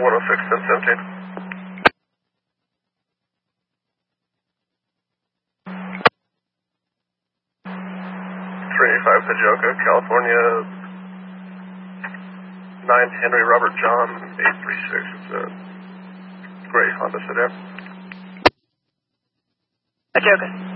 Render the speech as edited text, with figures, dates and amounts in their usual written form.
106, 1017. 385 Pajoka, California, 9 Henry Robert John, 836. It's a gray Honda sedan. Pajoka.